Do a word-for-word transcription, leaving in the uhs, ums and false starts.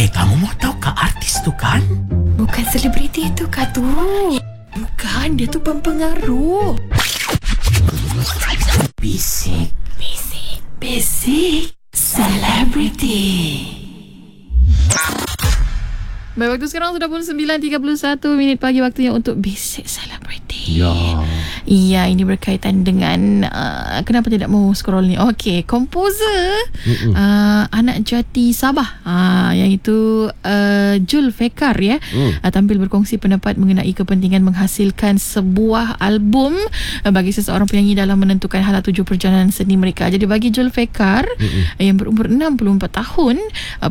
Eh, kamu mau tahu ke artis tu kan? Bukan selebriti tu kah tu? Bukan, dia tu pempengaruh. Bisik. Bisik. Bisik. Selebriti. Baik, waktu sekarang sudah pukul sembilan tiga puluh satu minit pagi, waktunya untuk Bisik Selebriti. Ya. Iya, ini berkaitan dengan uh, kenapa tidak mau scroll ni. Okey, komposer uh, anak jati Sabah, uh, iaitu uh, Jul Fekar ya, mm. uh, tampil berkongsi pendapat mengenai kepentingan menghasilkan sebuah album uh, bagi seseorang penyanyi dalam menentukan hala tuju perjalanan seni mereka. Jadi bagi Jul Fekar uh, yang berumur enam puluh empat tahun, uh,